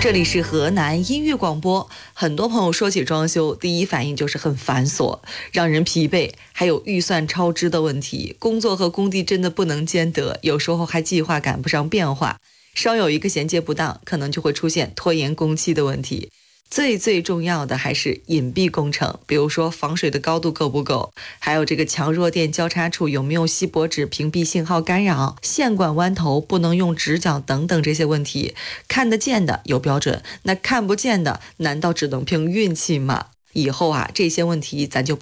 这里是河南音乐广播。很多朋友说起装修，第一反应就是很繁琐，让人疲惫，还有预算超支的问题。工作和工地真的不能兼得，有时候还计划赶不上变化，稍有一个衔接不当，可能就会出现拖延工期的问题。最重要的还是隐蔽工程，比如说防水的高度够不够，还有这个强弱电交叉处有没有锡箔纸屏蔽信号干扰，线管弯头不能用直角等等这些问题。看得见的有标准，那看不见的难道只能凭运气吗？以后这些问题咱就